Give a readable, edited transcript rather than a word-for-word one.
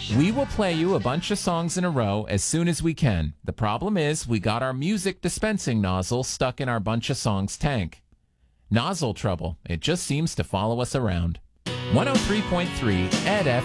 We will play you a bunch of songs in a row as soon as we can. The problem is we got our music dispensing nozzle stuck in our bunch of songs tank. Nozzle trouble. It just seems to follow us around. 103.3 Ed